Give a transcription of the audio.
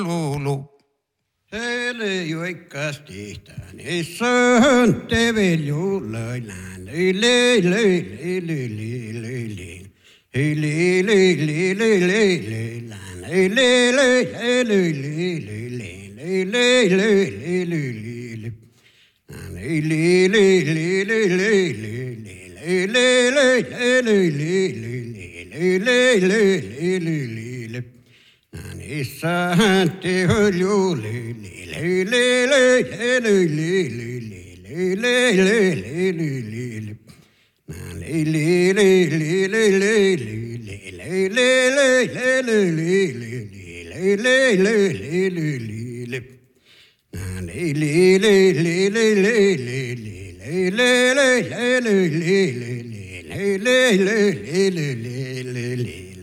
Lulu. Hele joikkas tihtani söhön teveljullainaan. Le le le le le le le. Hey le le le le le le lan. Hey le le le le le le le. Le le le le le le le. Hey le le le le le le le. Le le le le le le le le. Le le le le le le le. Isante hölju le le le le le le le le le le le le le le. Le le le le le le le le le le le le le le le le le le le. Le le le le le le le le le le le le le le le.